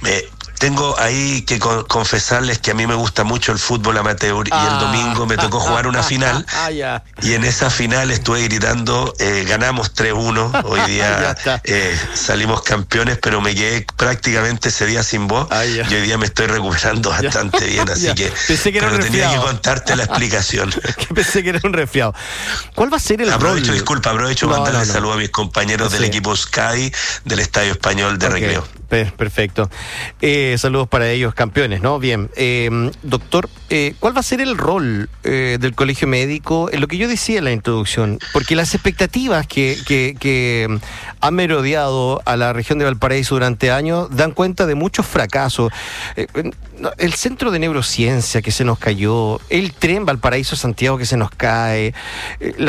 Tengo ahí que confesarles que a mí me gusta mucho el fútbol amateur y el domingo me tocó jugar una final y en esa final estuve gritando, ganamos 3-1, hoy día salimos campeones, pero me quedé prácticamente ese día sin voz y hoy día me estoy recuperando bastante bien, así que pero tenía que contarte la explicación. Pensé que era un resfriado. ¿Cuál va a ser el aprovecho rol? Mandarle saludo a mis compañeros del equipo Sky del Estadio Español de Recreo. Perfecto. Saludos para ellos, campeones, ¿no? Bien. Doctor, ¿cuál va a ser el rol del colegio médico en lo que yo decía en la introducción? Porque las expectativas que han merodeado a la región de Valparaíso durante años dan cuenta de muchos fracasos. El centro de neurociencia que se nos cayó, el tren Valparaíso-Santiago que se nos cae, la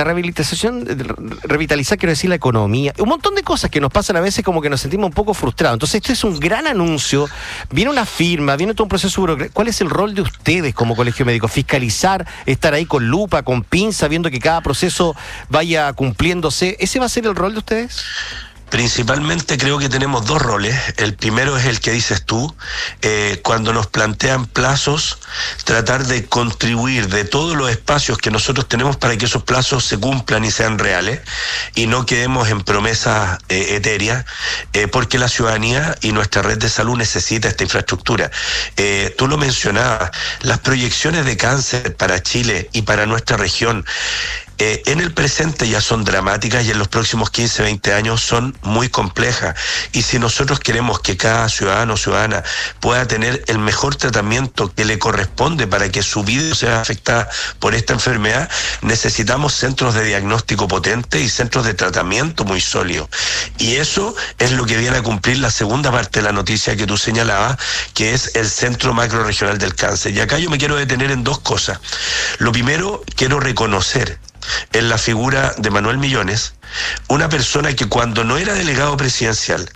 revitalizar, quiero decir, la economía, un montón de cosas que nos pasan a veces como que nos sentimos un poco frustrados. Entonces, este es un gran anuncio, viene una firma, viene todo un proceso burocrático. ¿Cuál es el rol de ustedes como colegio médico? ¿Fiscalizar, estar ahí con lupa, con pinza, viendo que cada proceso vaya cumpliéndose? ¿Ese va a ser el rol de ustedes? Principalmente creo que tenemos dos roles. El primero es el que dices tú, cuando nos plantean plazos, tratar de contribuir de todos los espacios que nosotros tenemos para que esos plazos se cumplan y sean reales y no quedemos en promesas etéreas, porque la ciudadanía y nuestra red de salud necesita esta infraestructura. Tú lo mencionabas, las proyecciones de cáncer para Chile y para nuestra región en el presente ya son dramáticas y en los próximos 15, 20 años son muy complejas. Y si nosotros queremos que cada ciudadano o ciudadana pueda tener el mejor tratamiento que le corresponde para que su vida sea afectada por esta enfermedad, necesitamos centros de diagnóstico potentes y centros de tratamiento muy sólidos. Y eso es lo que viene a cumplir la segunda parte de la noticia que tú señalabas, que es el Centro Macrorregional del Cáncer. Y acá yo me quiero detener en dos cosas. Lo primero, quiero reconocer en la figura de Manuel Millones, una persona que cuando no era delegado presidencial,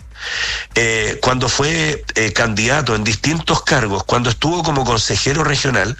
cuando fue candidato en distintos cargos, cuando estuvo como consejero regional,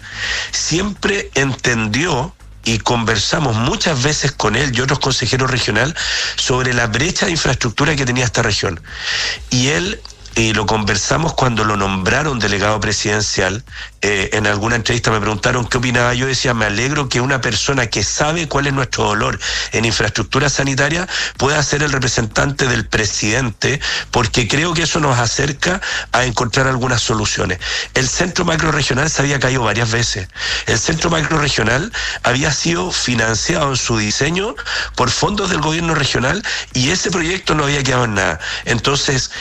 siempre entendió y conversamos muchas veces con él y otros consejeros regionales sobre la brecha de infraestructura que tenía esta región. Y él lo conversamos cuando lo nombraron delegado presidencial. En alguna entrevista me preguntaron qué opinaba. Yo decía, me alegro que una persona que sabe cuál es nuestro dolor en infraestructura sanitaria pueda ser el representante del presidente, porque creo que eso nos acerca a encontrar algunas soluciones. El centro macrorregional se había caído varias veces. El centro macrorregional había sido financiado en su diseño por fondos del gobierno regional y ese proyecto no había quedado en nada. Entonces,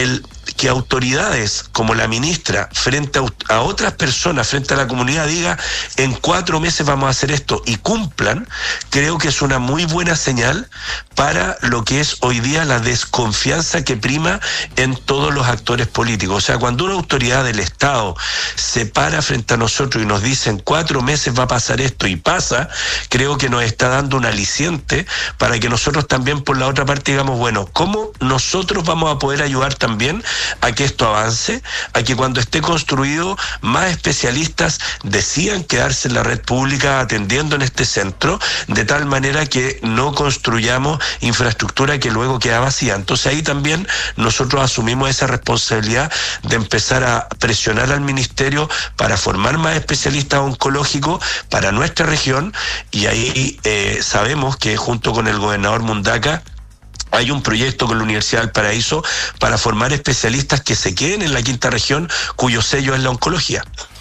que autoridades como la ministra frente a otras personas, frente a la comunidad, diga en 4 meses vamos a hacer esto y cumplan, creo que es una muy buena señal para lo que es hoy día la desconfianza que prima en todos los actores políticos. O sea, cuando una autoridad del Estado se para frente a nosotros y nos dice en 4 meses va a pasar esto y pasa, creo que nos está dando un aliciente para que nosotros también por la otra parte digamos, bueno, ¿cómo nosotros vamos a poder ayudar también a que esto avance, a que cuando esté construido más especialistas decidan quedarse en la red pública atendiendo en este centro, de tal manera que no construyamos infraestructura que luego queda vacía? Entonces ahí también nosotros asumimos esa responsabilidad de empezar a presionar al ministerio para formar más especialistas oncológicos para nuestra región, y ahí sabemos que junto con el gobernador Mundaca hay un proyecto con la Universidad del Paraíso para formar especialistas que se queden en la quinta región, cuyo sello es la oncología.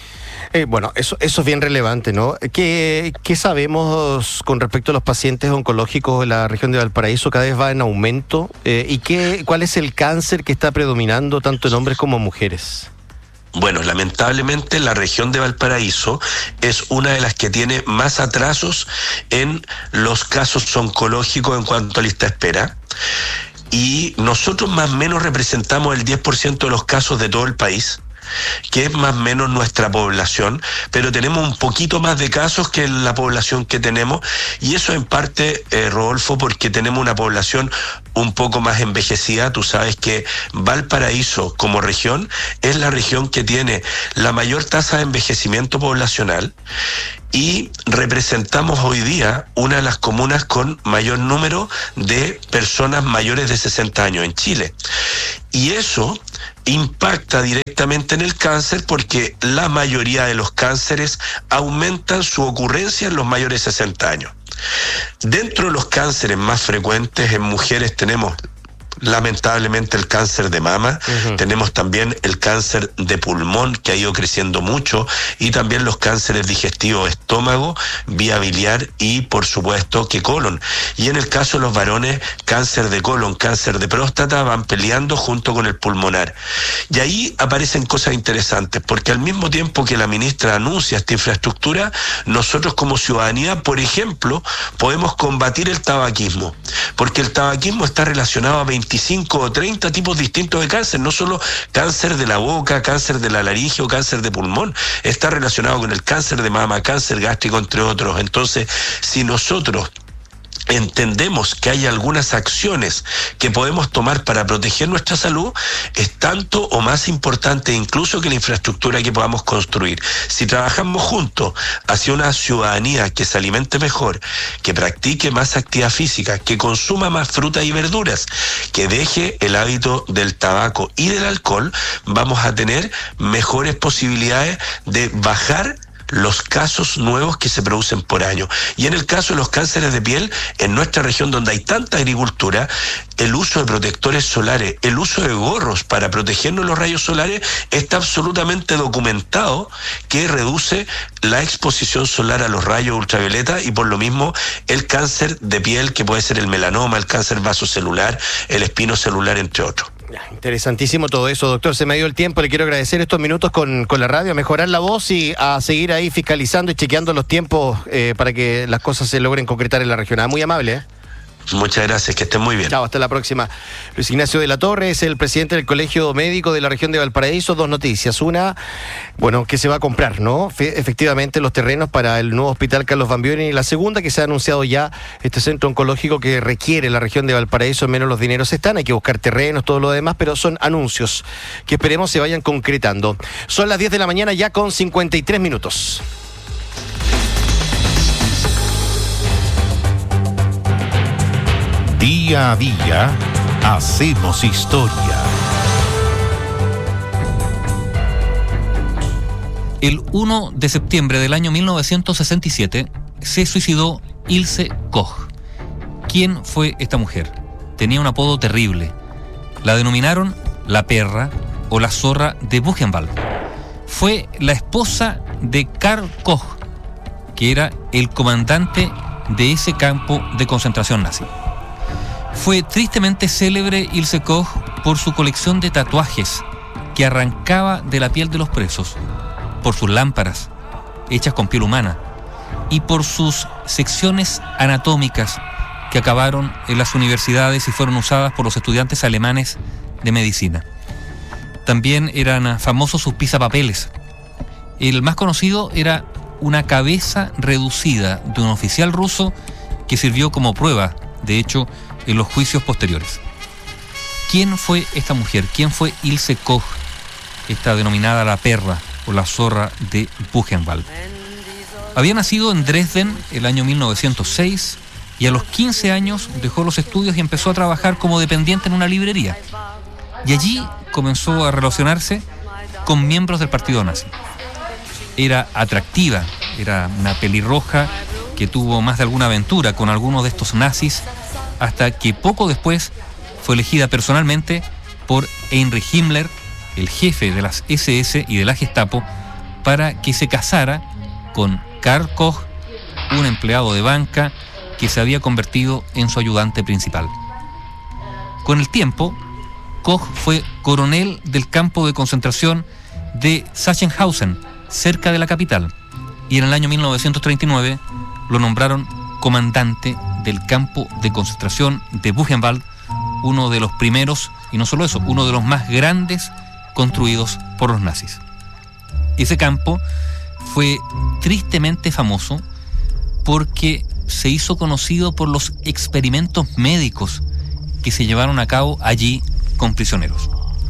Bueno, eso es bien relevante, ¿no? ¿Qué sabemos con respecto a los pacientes oncológicos en la región de Valparaíso? Cada vez va en aumento. ¿Y cuál es el cáncer que está predominando tanto en hombres como en mujeres? Bueno, lamentablemente la región de Valparaíso es una de las que tiene más atrasos en los casos oncológicos en cuanto a lista de espera. Y nosotros más o menos representamos el 10% de los casos de todo el país, que es más o menos nuestra población, pero tenemos un poquito más de casos que la población que tenemos, y eso en parte, Rodolfo, porque tenemos una población un poco más envejecida. Tú sabes que Valparaíso como región es la región que tiene la mayor tasa de envejecimiento poblacional y representamos hoy día una de las comunas con mayor número de personas mayores de 60 años en Chile. Y eso impacta directamente en el cáncer porque la mayoría de los cánceres aumentan su ocurrencia en los mayores de 60 años. Dentro de los cánceres más frecuentes en mujeres tenemos lamentablemente el cáncer de mama, tenemos también el cáncer de pulmón que ha ido creciendo mucho y también los cánceres digestivos, estómago, vía biliar y por supuesto que colon. Y en el caso de los varones, cáncer de colon, cáncer de próstata van peleando junto con el pulmonar. Y ahí aparecen cosas interesantes porque al mismo tiempo que la ministra anuncia esta infraestructura, nosotros como ciudadanía, por ejemplo, podemos combatir el tabaquismo, porque el tabaquismo está relacionado a 25 o 30 tipos distintos de cáncer, no solo cáncer de la boca, cáncer de la laringe o cáncer de pulmón, está relacionado con el cáncer de mama, cáncer gástrico, entre otros. Entonces, si nosotros entendemos que hay algunas acciones que podemos tomar para proteger nuestra salud, es tanto o más importante incluso que la infraestructura que podamos construir. Si trabajamos juntos hacia una ciudadanía que se alimente mejor, que practique más actividad física, que consuma más frutas y verduras, que deje el hábito del tabaco y del alcohol, vamos a tener mejores posibilidades de bajar los casos nuevos que se producen por año. Y en el caso de los cánceres de piel, en nuestra región donde hay tanta agricultura, el uso de protectores solares, el uso de gorros para protegernos los rayos solares está absolutamente documentado que reduce la exposición solar a los rayos ultravioleta y por lo mismo el cáncer de piel, que puede ser el melanoma, el cáncer vasocelular, el espinocelular, entre otros. Interesantísimo todo eso, doctor. Se me ha ido el tiempo. Le quiero agradecer estos minutos con la radio, a mejorar la voz y a seguir ahí fiscalizando y chequeando los tiempos para que las cosas se logren concretar en la región. Muy amable, ¿eh? Muchas gracias, que estén muy bien. Chao, hasta la próxima. Luis Ignacio de la Torre es el presidente del Colegio Médico de la región de Valparaíso. Dos noticias. Una, bueno, que se va a comprar, ¿no? Efectivamente, los terrenos para el nuevo hospital Carlos Van Buren. Y la segunda, que se ha anunciado ya este centro oncológico que requiere la región de Valparaíso, menos los dineros están. Hay que buscar terrenos, todo lo demás, pero son anuncios que esperemos se vayan concretando. Son las 10 de la mañana ya con 53 minutos. Día a día, hacemos historia. El 1 de septiembre del año 1967 se suicidó Ilse Koch. ¿Quién fue esta mujer? Tenía un apodo terrible. La denominaron la perra o la zorra de Buchenwald. Fue la esposa de Karl Koch, que era el comandante de ese campo de concentración nazi. Fue tristemente célebre Ilse Koch por su colección de tatuajes que arrancaba de la piel de los presos, por sus lámparas hechas con piel humana y por sus secciones anatómicas que acabaron en las universidades y fueron usadas por los estudiantes alemanes de medicina. También eran famosos sus pisapapeles. El más conocido era una cabeza reducida de un oficial ruso que sirvió como prueba, de hecho, en los juicios posteriores. ¿Quién fue esta mujer? ¿Quién fue Ilse Koch, esta denominada la perra o la zorra de Buchenwald? Había nacido en Dresden el año 1906 y a los 15 años dejó los estudios y empezó a trabajar como dependiente en una librería. Y allí comenzó a relacionarse con miembros del partido nazi. Era atractiva, era una pelirroja que tuvo más de alguna aventura con algunos de estos nazis, hasta que poco después fue elegida personalmente por Heinrich Himmler, el jefe de las SS y de la Gestapo, para que se casara con Karl Koch, un empleado de banca que se había convertido en su ayudante principal. Con el tiempo, Koch fue coronel del campo de concentración de Sachsenhausen, cerca de la capital, y en el año 1939 lo nombraron comandante del campo de concentración de Buchenwald, uno de los primeros, y no solo eso, uno de los más grandes construidos por los nazis. Ese campo fue tristemente famoso porque se hizo conocido por los experimentos médicos que se llevaron a cabo allí con prisioneros.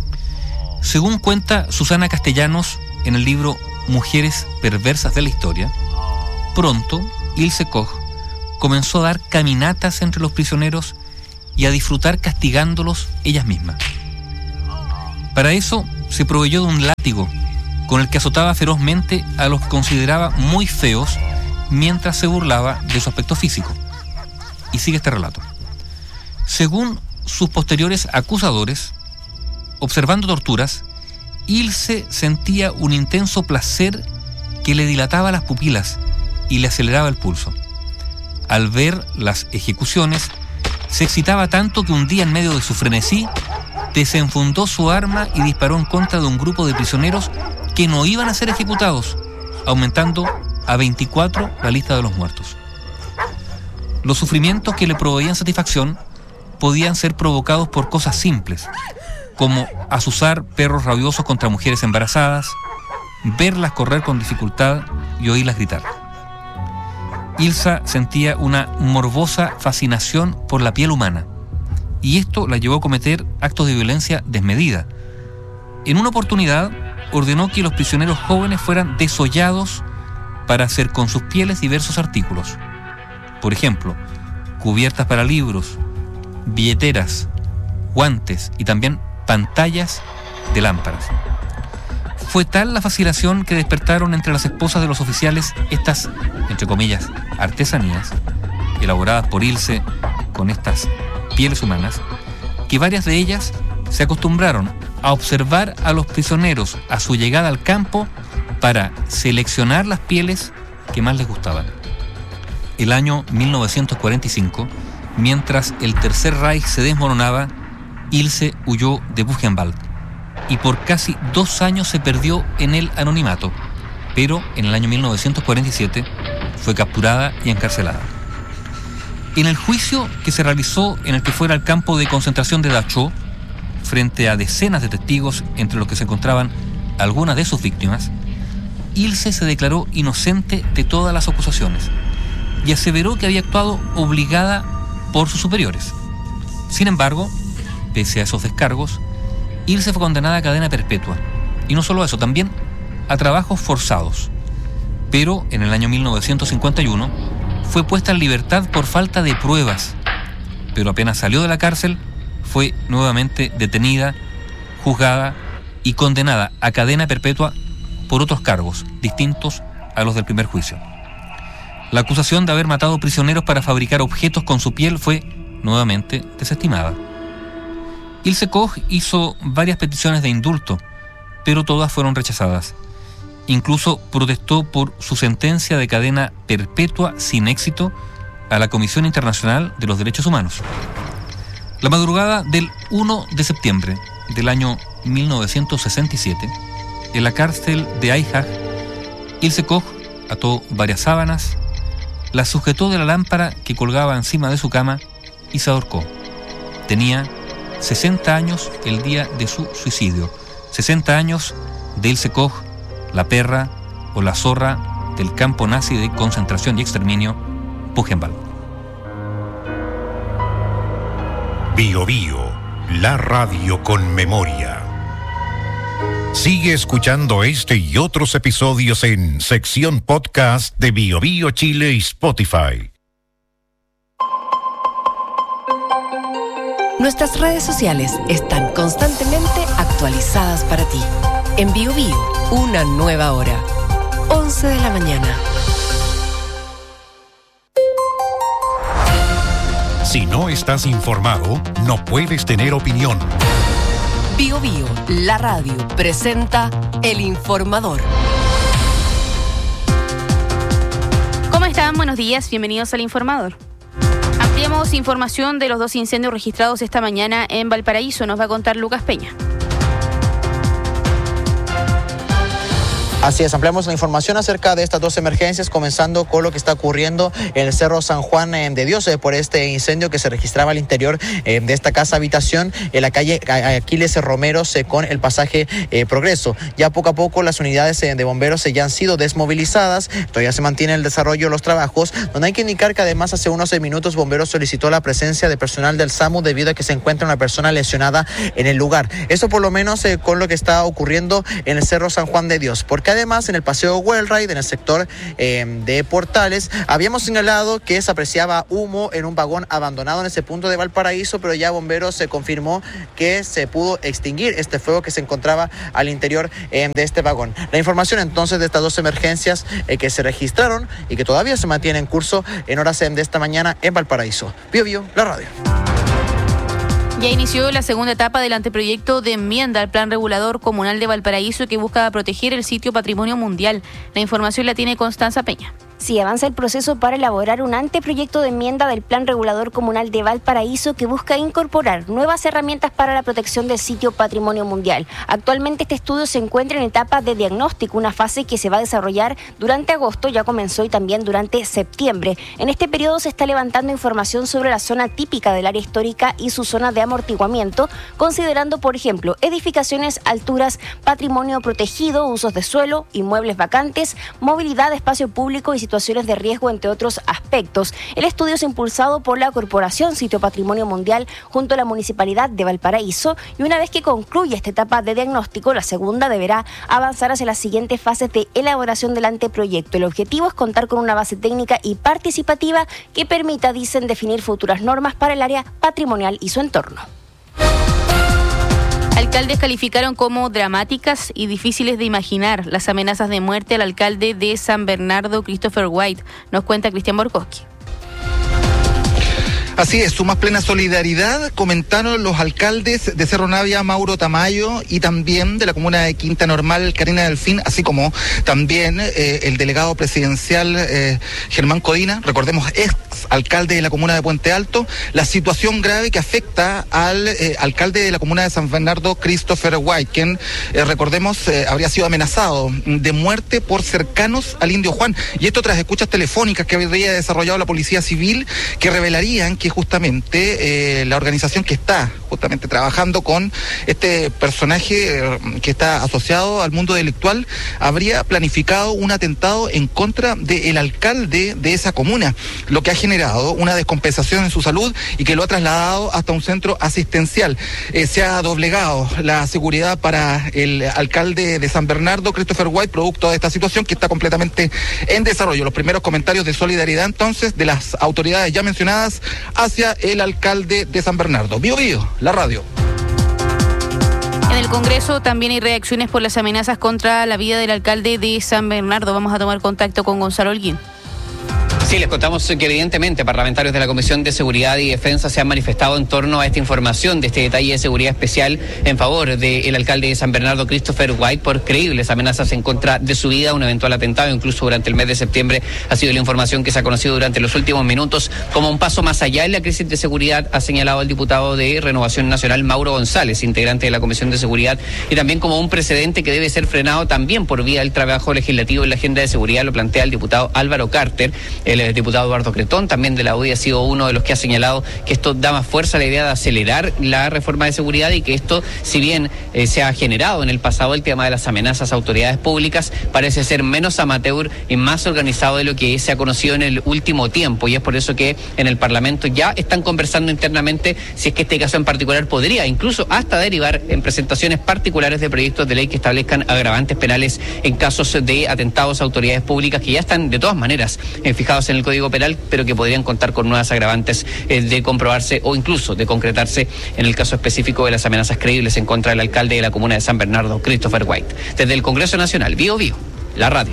Según cuenta Susana Castellanos en el libro Mujeres perversas de la historia, pronto Ilse Koch comenzó a dar caminatas entre los prisioneros y a disfrutar castigándolos ellas mismas. Para eso se proveyó de un látigo con el que azotaba ferozmente a los que consideraba muy feos mientras se burlaba de su aspecto físico. Y sigue este relato. Según sus posteriores acusadores, observando torturas, Ilse sentía un intenso placer que le dilataba las pupilas y le aceleraba el pulso. Al ver las ejecuciones, se excitaba tanto que un día, en medio de su frenesí, desenfundó su arma y disparó en contra de un grupo de prisioneros que no iban a ser ejecutados, aumentando a 24 la lista de los muertos. Los sufrimientos que le proveían satisfacción podían ser provocados por cosas simples, como azuzar perros rabiosos contra mujeres embarazadas, verlas correr con dificultad y oírlas gritar. Ilsa sentía una morbosa fascinación por la piel humana, y esto la llevó a cometer actos de violencia desmedida. En una oportunidad, ordenó que los prisioneros jóvenes fueran desollados para hacer con sus pieles diversos artículos. Por ejemplo, cubiertas para libros, billeteras, guantes y también pantallas de lámparas. Fue tal la fascinación que despertaron entre las esposas de los oficiales estas, entre comillas, artesanías, elaboradas por Ilse con estas pieles humanas, que varias de ellas se acostumbraron a observar a los prisioneros a su llegada al campo para seleccionar las pieles que más les gustaban. El año 1945, mientras el Tercer Reich se desmoronaba, Ilse huyó de Buchenwald y por casi 2 años se perdió en el anonimato, pero en el año 1947 fue capturada y encarcelada. En el juicio que se realizó en el que fuera el campo de concentración de Dachau, frente a decenas de testigos entre los que se encontraban algunas de sus víctimas, Ilse se declaró inocente de todas las acusaciones y aseveró que había actuado obligada por sus superiores. Sin embargo, pese a esos descargos, Ilse fue condenada a cadena perpetua, y no solo eso, también a trabajos forzados. Pero en el año 1951 fue puesta en libertad por falta de pruebas, pero apenas salió de la cárcel fue nuevamente detenida, juzgada y condenada a cadena perpetua por otros cargos distintos a los del primer juicio. La acusación de haber matado prisioneros para fabricar objetos con su piel fue nuevamente desestimada. Ilse Koch hizo varias peticiones de indulto, pero todas fueron rechazadas. Incluso protestó por su sentencia de cadena perpetua sin éxito a la Comisión Internacional de los Derechos Humanos. La madrugada del 1 de septiembre del año 1967, en la cárcel de Eichach, Ilse Koch ató varias sábanas, las sujetó de la lámpara que colgaba encima de su cama y se ahorcó. Tenía 60 años el día de su suicidio. 60 años de Ilse Koch, la perra o la zorra del campo nazi de concentración y exterminio, Buchenwald. Bio Bio, la radio con memoria. Sigue escuchando este y otros episodios en sección podcast de Bio Bio Chile y Spotify. Nuestras redes sociales están constantemente actualizadas para ti. En Bio Bio, una nueva hora. 11 de la mañana. Si no estás informado, no puedes tener opinión. Bio Bio, la radio, presenta El Informador. ¿Cómo están? Buenos días, bienvenidos al Informador. Ampliamos información de los 2 incendios registrados esta mañana en Valparaíso. Nos va a contar Lucas Peña. Así es, ampliamos la información acerca de estas 2 emergencias, comenzando con lo que está ocurriendo en el Cerro San Juan de Dios por este incendio que se registraba al interior de esta casa habitación en la calle Aquiles Romeros con el pasaje Progreso. Ya poco a poco las unidades de bomberos ya han sido desmovilizadas, todavía se mantiene el desarrollo de los trabajos, donde hay que indicar que además hace unos 6 minutos bomberos solicitó la presencia de personal del SAMU debido a que se encuentra una persona lesionada en el lugar. Eso por lo menos con lo que está ocurriendo en el Cerro San Juan de Dios. ¿Por qué además en el paseo Wellride, en el sector de Portales, habíamos señalado que se apreciaba humo en un vagón abandonado en ese punto de Valparaíso, pero ya bomberos se confirmó que se pudo extinguir este fuego que se encontraba al interior de este vagón. La información entonces de estas dos emergencias que se registraron y que todavía se mantienen en curso en horas de esta mañana en Valparaíso. Bío Bío, la radio. Ya inició la segunda etapa del anteproyecto de enmienda al Plan Regulador Comunal de Valparaíso que busca proteger el sitio Patrimonio Mundial. La información la tiene Constanza Peña. Sí, avanza el proceso para elaborar un anteproyecto de enmienda del Plan Regulador Comunal de Valparaíso que busca incorporar nuevas herramientas para la protección del sitio Patrimonio Mundial. Actualmente este estudio se encuentra en etapa de diagnóstico, una fase que se va a desarrollar durante agosto, ya comenzó, y también durante septiembre. En este periodo se está levantando información sobre la zona típica del área histórica y su zona de amortiguamiento, considerando, por ejemplo, edificaciones, alturas, patrimonio protegido, usos de suelo, inmuebles vacantes, movilidad, espacio público y situaciones de riesgo, entre otros aspectos. El estudio es impulsado por la Corporación Sitio Patrimonio Mundial junto a la Municipalidad de Valparaíso, y una vez que concluya esta etapa de diagnóstico, la segunda deberá avanzar hacia las siguientes fases de elaboración del anteproyecto. El objetivo es contar con una base técnica y participativa que permita, dicen, definir futuras normas para el área patrimonial y su entorno. Alcaldes calificaron como dramáticas y difíciles de imaginar las amenazas de muerte al alcalde de San Bernardo, Christopher White. Nos cuenta Cristian Borkowski. Así es, su más plena solidaridad comentaron los alcaldes de Cerro Navia, Mauro Tamayo, y también de la comuna de Quinta Normal, Karina Delfín, así como también el delegado presidencial Germán Codina, recordemos, ex alcalde de la comuna de Puente Alto, la situación grave que afecta al alcalde de la comuna de San Bernardo, Christopher White, quien, recordemos, habría sido amenazado de muerte por cercanos al Indio Juan. Y esto tras escuchas telefónicas que habría desarrollado la Policía Civil, que revelarían que justamente la organización que está justamente trabajando con este personaje que está asociado al mundo delictual habría planificado un atentado en contra del alcalde de esa comuna, lo que ha generado una descompensación en su salud y que lo ha trasladado hasta un centro asistencial. Se ha doblegado la seguridad para el alcalde de San Bernardo, Christopher White, producto de esta situación que está completamente en desarrollo. Los primeros comentarios de solidaridad entonces de las autoridades ya mencionadas hacia el alcalde de San Bernardo. Bío Bío, la radio. En el Congreso también hay reacciones por las amenazas contra la vida del alcalde de San Bernardo. Vamos a tomar contacto con Gonzalo Holguín. Sí, les contamos que evidentemente parlamentarios de la Comisión de Seguridad y Defensa se han manifestado en torno a esta información, de este detalle de seguridad especial en favor del alcalde de San Bernardo, Christopher White, por creíbles amenazas en contra de su vida, un eventual atentado, incluso durante el mes de septiembre, ha sido la información que se ha conocido durante los últimos minutos como un paso más allá en la crisis de seguridad, ha señalado el diputado de Renovación Nacional, Mauro González, integrante de la Comisión de Seguridad, y también como un precedente que debe ser frenado también por vía del trabajo legislativo en la agenda de seguridad, lo plantea el diputado Álvaro Carter. El diputado Eduardo Cretón, también de la UDI, ha sido uno de los que ha señalado que esto da más fuerza a la idea de acelerar la reforma de seguridad y que esto, si bien se ha generado en el pasado el tema de las amenazas a autoridades públicas, parece ser menos amateur y más organizado de lo que se ha conocido en el último tiempo, y es por eso que en el Parlamento ya están conversando internamente si es que este caso en particular podría incluso hasta derivar en presentaciones particulares de proyectos de ley que establezcan agravantes penales en casos de atentados a autoridades públicas que ya están de todas maneras fijados en el Código Penal, pero que podrían contar con nuevas agravantes de comprobarse o incluso de concretarse en el caso específico de las amenazas creíbles en contra del alcalde de la comuna de San Bernardo, Christopher White. Desde el Congreso Nacional, Bío Bío, la radio.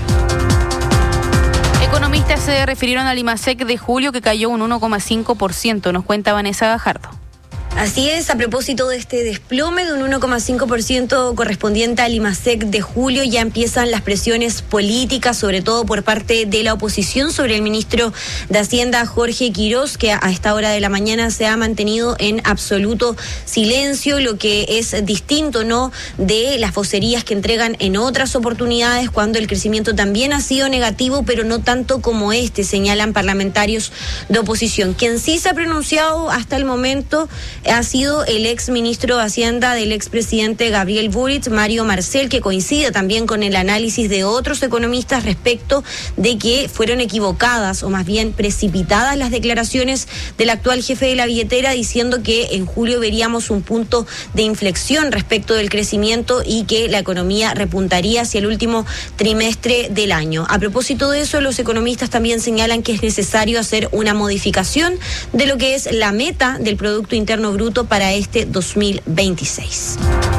Economistas se refirieron al IMASEC de julio, que cayó un 1,5%. Nos cuenta Vanessa Gajardo. Así es, a propósito de este desplome de un 1,5% correspondiente al IMASEC de julio, ya empiezan las presiones políticas, sobre todo por parte de la oposición, sobre el ministro de Hacienda, Jorge Quirós, que a esta hora de la mañana se ha mantenido en absoluto silencio, lo que es distinto, ¿no?, de las vocerías que entregan en otras oportunidades, cuando el crecimiento también ha sido negativo, pero no tanto como este, señalan parlamentarios de oposición. Quien sí se ha pronunciado hasta el momento ha sido el ex ministro de Hacienda del expresidente Gabriel Boric, Mario Marcel, que coincide también con el análisis de otros economistas respecto de que fueron equivocadas o más bien precipitadas las declaraciones del actual jefe de la billetera, diciendo que en julio veríamos un punto de inflexión respecto del crecimiento y que la economía repuntaría hacia el último trimestre del año. A propósito de eso, los economistas también señalan que es necesario hacer una modificación de lo que es la meta del Producto Interno Bruto para este 2026.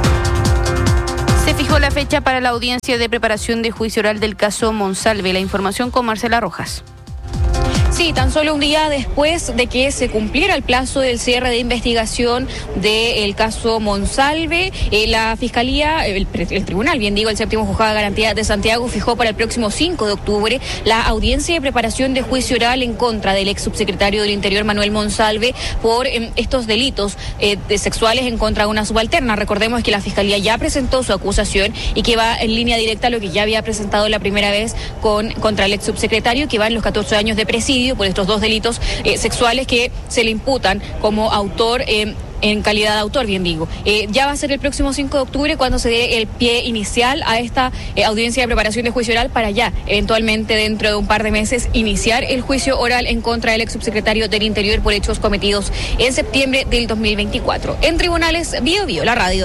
Se fijó la fecha para la audiencia de preparación de juicio oral del caso Monsalve. La información con Marcela Rojas. Sí, tan solo un día después de que se cumpliera el plazo del cierre de investigación del caso Monsalve, la Fiscalía, el Tribunal, bien digo, el séptimo juzgado de garantía de Santiago fijó para el próximo 5 de octubre la audiencia de preparación de juicio oral en contra del ex subsecretario del Interior, Manuel Monsalve, por estos delitos sexuales en contra de una subalterna. Recordemos que la Fiscalía ya presentó su acusación y que va en línea directa a lo que ya había presentado la primera vez contra el ex subsecretario, que va en los 14 años de presidio por estos dos delitos sexuales que se le imputan como autor en calidad de autor, bien digo. Ya va a ser el próximo 5 de octubre cuando se dé el pie inicial a esta audiencia de preparación de juicio oral para ya, eventualmente dentro de un par de meses, iniciar el juicio oral en contra del ex subsecretario del Interior por hechos cometidos en septiembre del 2024. En tribunales, Bio, la radio.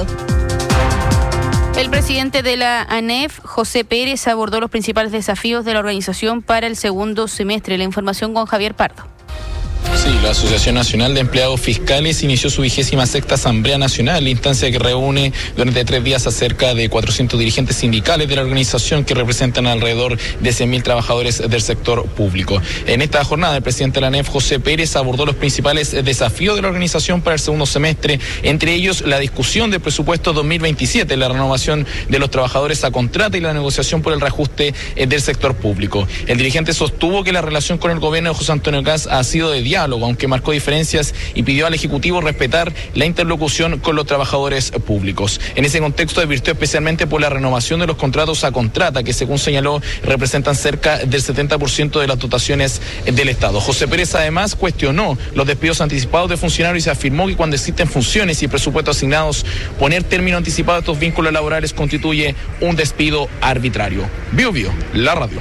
El presidente de la ANEF, José Pérez, abordó los principales desafíos de la organización para el segundo semestre. La información con Javier Pardo. Sí, la Asociación Nacional de Empleados Fiscales inició su 26ª Asamblea Nacional, instancia que reúne durante 3 días a cerca de 400 dirigentes sindicales de la organización que representan alrededor de 100.000 trabajadores del sector público. En esta jornada, el presidente de la ANEF, José Pérez, abordó los principales desafíos de la organización para el segundo semestre, entre ellos la discusión del presupuesto 2027, la renovación de los trabajadores a contrata y la negociación por el reajuste del sector público. El dirigente sostuvo que la relación con el gobierno de José Antonio Kast ha sido de diálogo, aunque marcó diferencias y pidió al Ejecutivo respetar la interlocución con los trabajadores públicos. En ese contexto advirtió especialmente por la renovación de los contratos a contrata, que según señaló representan cerca del 70% de las dotaciones del Estado. José Pérez además cuestionó los despidos anticipados de funcionarios y afirmó que cuando existen funciones y presupuestos asignados, poner término anticipado a estos vínculos laborales constituye un despido arbitrario. Bio, la radio.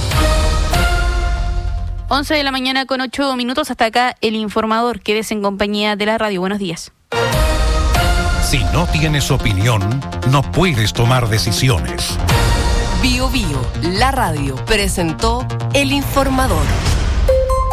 11 de la mañana con 8 minutos. Hasta acá el informador. Quédese en compañía de la radio. Buenos días. Si no tienes opinión, no puedes tomar decisiones. Bio, la radio presentó el informador.